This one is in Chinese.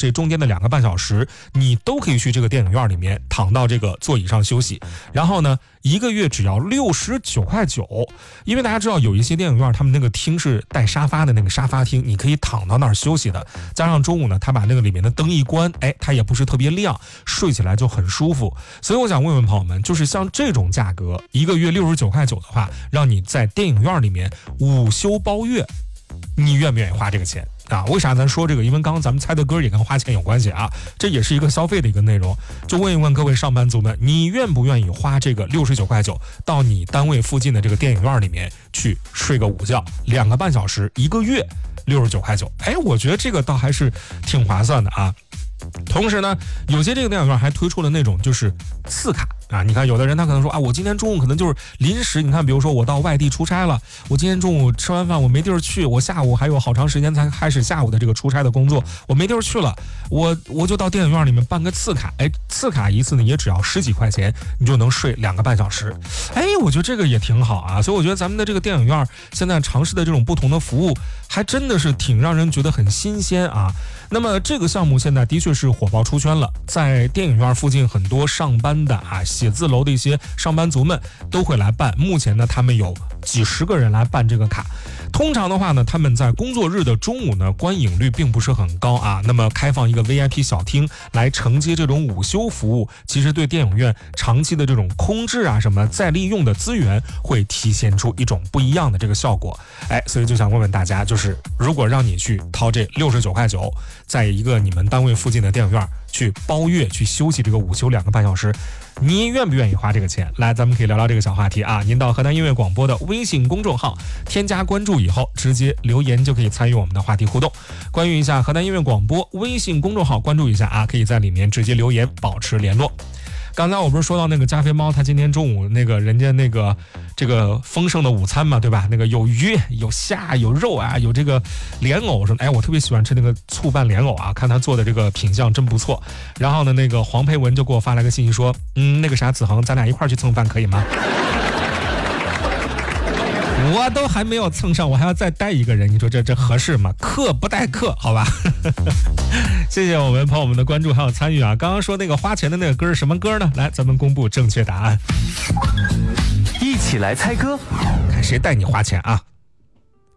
这中间的2个半小时，你都可以去这个电影院里面躺到这个座椅上休息。然后呢，1个月只要69.9块，因为大家知道有一些电影院他们那个厅是带沙发的那个沙发厅，你可以躺到那儿休息的。加上中午呢，他把那个里面的灯一关，它也不是特别亮，睡起来就很舒服。所以我想问问朋友们，就是像这种价格，1个月69.9块的话，让你在电影院里面午休包月，你愿不愿意花这个钱啊？为啥咱说这个？因为刚刚咱们猜的歌也跟花钱有关系啊，这也是一个消费的一个内容。就问一问各位上班族们，你愿不愿意花这个69.9块到你单位附近的这个电影院里面去睡个午觉，2个半小时，1个月69.9块？我觉得这个倒还是挺划算的啊。同时呢，有些这个电影院还推出了那种就是次卡啊，你看有的人他可能说啊，我今天中午可能就是临时，你看比如说我到外地出差了，我今天中午吃完饭我没地儿去，我下午还有好长时间才开始下午的这个出差的工作，我没地儿去了，我就到电影院里面办个次卡，次卡一次呢也只要10几块钱，你就能睡2个半小时，我觉得这个也挺好啊。所以我觉得咱们的这个电影院现在尝试的这种不同的服务，还真的是挺让人觉得很新鲜啊。那么这个项目现在的确是火爆出圈了，在电影院附近很多上班的写字楼的一些上班族们都会来办。目前呢，他们有几十个人来办这个卡。通常的话呢，他们在工作日的中午呢，观影率并不是很高啊。那么开放一个 VIP 小厅来承接这种午休服务，其实对电影院长期的这种空置什么再利用的资源，会体现出一种不一样的这个效果。所以就想问问大家，就是如果让你去掏这69.9块，在一个你们单位附近的电影院去包月去休息这个午休2个半小时，你愿不愿意花这个钱？来，咱们可以聊聊这个小话题啊。您到河南音乐广播的微信公众号添加关注以后，直接留言就可以参与我们的话题互动。关于一下河南音乐广播微信公众号关注一下啊，可以在里面直接留言保持联络。刚才我不是说到那个加菲猫，他今天中午那个人家那个这个丰盛的午餐嘛，对吧？那个有鱼有虾有肉有这个莲藕什么，我特别喜欢吃那个醋拌莲藕啊，看他做的这个品相真不错。然后呢，那个黄培文就给我发来个信息说，那个啥子恒，咱俩一块去蹭饭可以吗？我都还没有蹭上，我还要再带一个人，你说这合适吗？客不带客，好吧。谢谢我们朋友们的关注还有参与啊。刚刚说那个花钱的那个歌是什么歌呢？来，咱们公布正确答案， 一起来猜歌， 看谁带你花钱啊。